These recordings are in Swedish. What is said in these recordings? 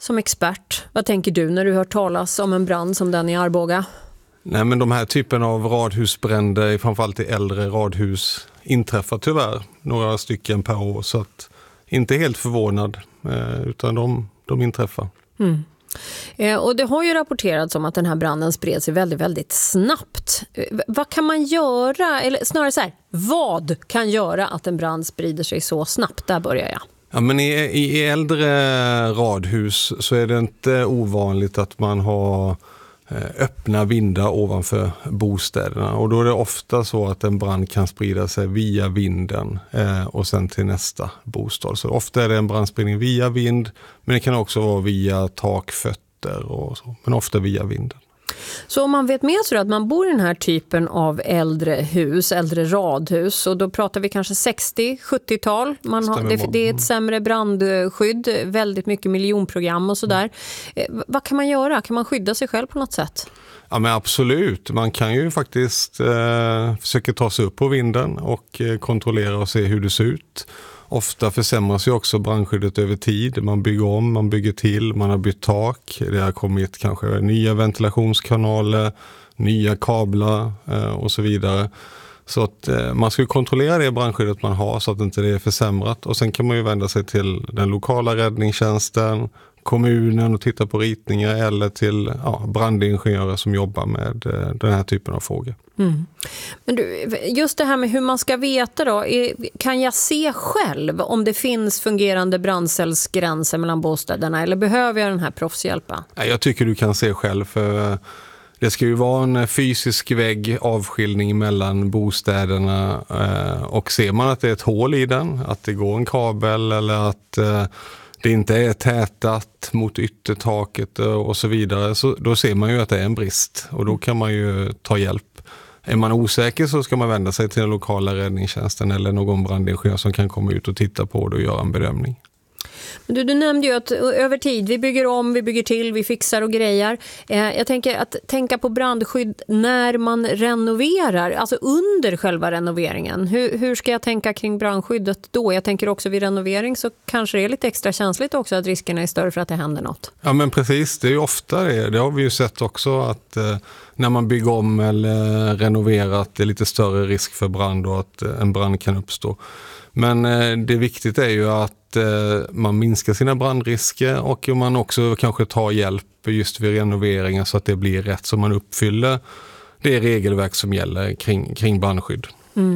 som expert, vad tänker du när du hör talas om en brand som den i Arboga? Nej, men de här typen av radhusbränder, framförallt i äldre radhus, inträffar tyvärr några stycken per år. Så att inte helt förvånad, utan de inträffar. Och det har ju rapporterats om att den här branden spred sig väldigt, väldigt snabbt. Vad kan man göra, eller snarare så här, vad kan göra att en brand sprider sig så snabbt? Där börjar jag. Ja, men i äldre radhus så är det inte ovanligt att man har öppna vindar ovanför bostäderna. Och då är det ofta så att en brand kan sprida sig via vinden och sen till nästa bostad. Så ofta är det en brandspridning via vind, men det kan också vara via takfötter och så. Men ofta via vinden. Så om man vet med sig att man bor i den här typen av äldre hus, äldre radhus, och då pratar vi kanske 60-70-tal. Det är ett sämre brandskydd, väldigt mycket miljonprogram och sådär. Vad kan man göra? Kan man skydda sig själv på något sätt? Ja, men absolut. Man kan ju faktiskt försöka ta sig upp på vinden och kontrollera och se hur det ser ut. Ofta försämras ju också brandskyddet över tid. Man bygger om, man bygger till, man har bytt tak. Det har kommit kanske nya ventilationskanaler, nya kablar och så vidare. Så att man ska kontrollera det brandskyddet man har så att inte det är försämrat. Och sen kan man ju vända sig till den lokala räddningstjänsten, kommunen och titta på ritningar eller till brandingenjörer som jobbar med den här typen av frågor. Men du, just det här med hur man ska veta då, kan jag se själv om det finns fungerande brandcellsgränser mellan bostäderna eller behöver jag den här proffshjälpen? Jag tycker du kan se själv, för det ska ju vara en fysisk vägg, avskiljning mellan bostäderna, och ser man att det är ett hål i den, att det går en kabel eller att det inte är tätat mot yttertaket och så vidare, så då ser man ju att det är en brist och då kan man ju ta hjälp. Är man osäker så ska man vända sig till den lokala räddningstjänsten eller någon brandingenjör som kan komma ut och titta på det och göra en bedömning. Men du nämnde ju att över tid, vi bygger om, vi bygger till, vi fixar och grejer. Jag tänker att tänka på brandskydd när man renoverar, alltså under själva renoveringen. Hur ska jag tänka kring brandskyddet då? Jag tänker också vid renovering så kanske det är lite extra känsligt också att riskerna är större för att det händer något. Ja, men precis, det är ju ofta det. Det har vi ju sett också att när man bygger om eller renoverar att det är lite större risk för brand och att en brand kan uppstå. Men det viktigt är ju att man minskar sina brandrisker och man också kanske tar hjälp just vid renoveringar så att det blir rätt, så man uppfyller det regelverk som gäller kring brandskydd.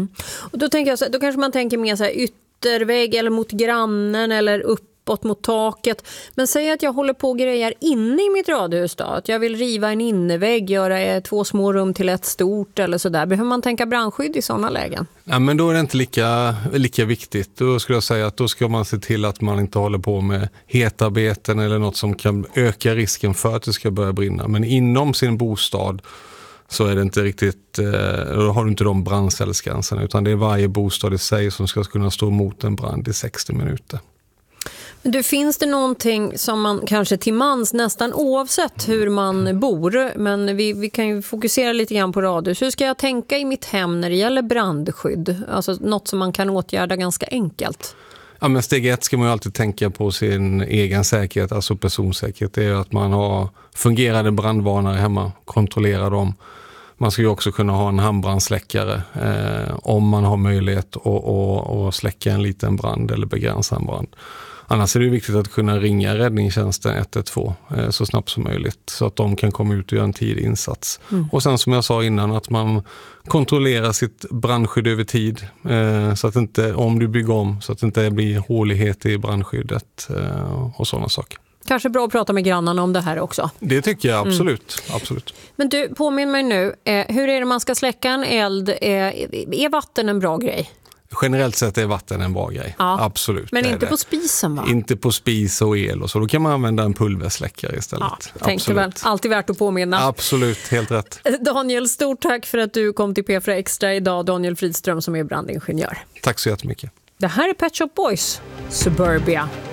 Och då tänker jag så här, då kanske man tänker mer så här yttervägg eller mot grannen eller uppåt mot taket. Men säg att jag håller på och grejer inne i mitt radhus då. Att jag vill riva en innevägg, göra 2 små rum till ett stort eller sådär. Behöver man tänka brandskydd i sådana lägen? Ja, men då är det inte lika viktigt. Då skulle jag säga att då ska man se till att man inte håller på med hetarbeten eller något som kan öka risken för att det ska börja brinna. Men inom sin bostad så är det inte riktigt, då har du inte de brandcellsgränserna, utan det är varje bostad i sig som ska kunna stå emot en brand i 60 minuter. Men du, finns det någonting som man kanske till mans nästan oavsett hur man bor, men vi kan ju fokusera lite grann på radhus. Hur ska jag tänka i mitt hem när det gäller brandskydd? Alltså något som man kan åtgärda ganska enkelt. Ja, men steg 1 ska man ju alltid tänka på sin egen säkerhet, alltså personsäkerhet. Det är att man har fungerande brandvarnare hemma, kontrollera dem. Man ska ju också kunna ha en handbrandsläckare om man har möjlighet att släcka en liten brand eller begränsa en brand. Annars är det viktigt att kunna ringa räddningstjänsten 112 så snabbt som möjligt så att de kan komma ut och göra en tidig insats. Och sen som jag sa innan, att man kontrollerar sitt brandskydd över tid så att inte, om du bygger om, så att det inte blir hålighet i brandskyddet och sådana saker. Kanske bra att prata med grannarna om det här också. Det tycker jag absolut. Absolut. Men du, påminn mig nu, hur är det man ska släcka en eld? Är vatten en bra grej? Generellt sett är vatten en bra grej, absolut. Men inte på spisen, va? Inte på spis och el och så, då kan man använda en pulversläckare istället. Tänkte väl, alltid värt att påminna. Absolut, helt rätt. Daniel, stort tack för att du kom till P4 Extra idag. Daniel Fridström som är brandingenjör. Tack så jättemycket. Det här är Pet Shop Boys, Suburbia.